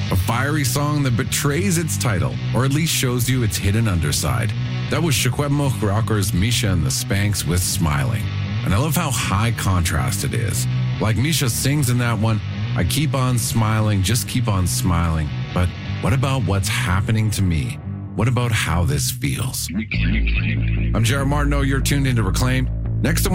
A fiery song that betrays its title, or at least shows you its hidden underside. That was Secwepemc rockers Misha and the Spanks with Smiling. And I love how high contrast it is. Like Misha sings in that one, I keep on smiling, just keep on smiling. But what about what's happening to me? What about how this feels? I'm Jared Martineau. You're tuned into Reclaimed. Next